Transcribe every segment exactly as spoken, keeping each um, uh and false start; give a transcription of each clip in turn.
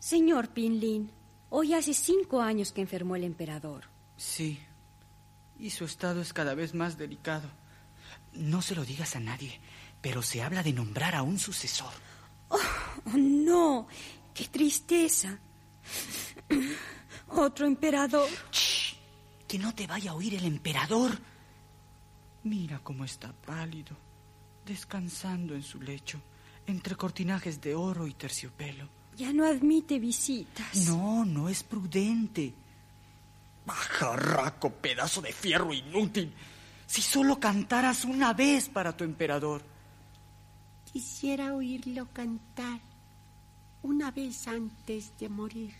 Señor Pinlin, hoy hace cinco años que enfermó el emperador. Sí, y su estado es cada vez más delicado. No se lo digas a nadie, pero se habla de nombrar a un sucesor. Oh, oh no, qué tristeza. Otro emperador. ¡Shh! Que no te vaya a oír el emperador. Mira cómo está pálido, descansando en su lecho, entre cortinajes de oro y terciopelo. Ya no admite visitas. No, no es prudente. Pajarraco, pedazo de fierro inútil. Si solo cantaras una vez para tu emperador. Quisiera oírlo cantar una vez antes de morir.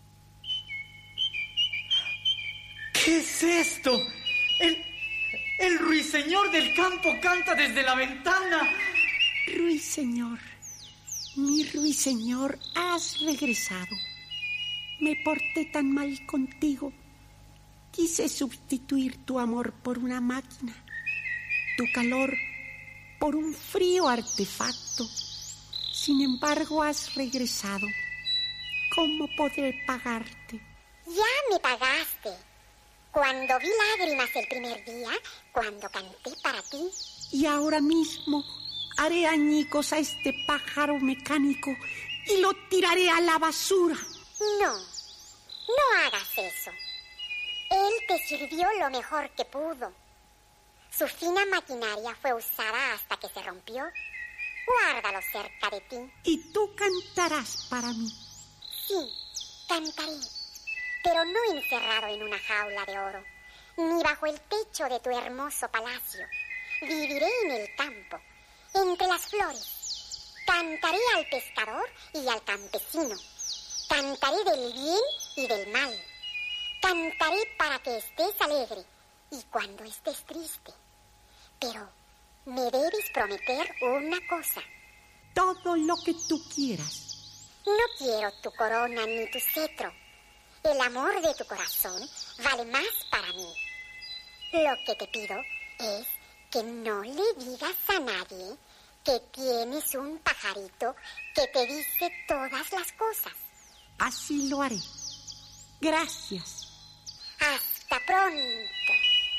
¿Qué es esto? El, el ruiseñor del campo canta desde la ventana. Ruiseñor, mi ruiseñor, has regresado. Me porté tan mal contigo. Quise sustituir tu amor por una máquina, tu calor por un frío artefacto. Sin embargo, has regresado. ¿Cómo podré pagarte? Ya me pagaste. Cuando vi lágrimas el primer día, cuando canté para ti. Y ahora mismo haré añicos a este pájaro mecánico y lo tiraré a la basura. No, no hagas eso. Él te sirvió lo mejor que pudo. Su fina maquinaria fue usada hasta que se rompió. Guárdalo cerca de ti. Y tú cantarás para mí. Sí, cantaré. Pero no encerrado en una jaula de oro, ni bajo el techo de tu hermoso palacio. Viviré en el campo, entre las flores. Cantaré al pescador y al campesino. Cantaré del bien y del mal. Cantaré para que estés alegre y cuando estés triste. Pero me debes prometer una cosa. Todo lo que tú quieras. No quiero tu corona ni tu cetro. El amor de tu corazón vale más para mí. Lo que te pido es que no le digas a nadie que tienes un pajarito que te dice todas las cosas. Así lo haré. Gracias. Hasta pronto.